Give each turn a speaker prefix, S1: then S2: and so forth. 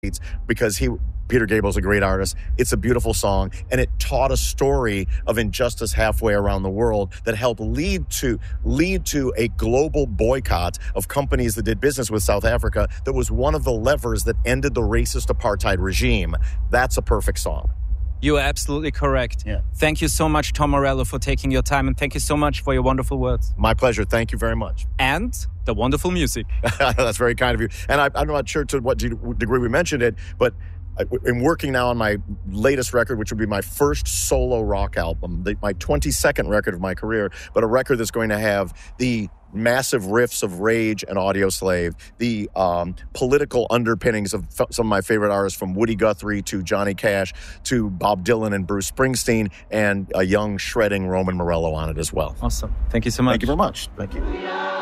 S1: because Peter Gabriel's a great artist. It's a beautiful song, and it taught a story of injustice halfway around the world that helped lead to a global boycott of companies that did business with South Africa. That was one of the levers that ended the racist apartheid regime. That's a perfect song.
S2: You are absolutely correct.
S1: Yeah.
S2: Thank you so much, Tom Morello, for taking your time, and thank you so much for your wonderful words.
S1: My pleasure. Thank you very much.
S2: And the wonderful music.
S1: That's very kind of you. And I'm not sure to what degree we mentioned it, but I'm working now on my latest record, which would be my first solo rock album, my 22nd record of my career, but a record that's going to have the massive riffs of Rage and Audioslave, the political underpinnings of some of my favorite artists, from Woody Guthrie to Johnny Cash to Bob Dylan and Bruce Springsteen, and a young shredding Roman Morello on it as well.
S2: Awesome. Thank you so much.
S1: Thank you very much. Thank you.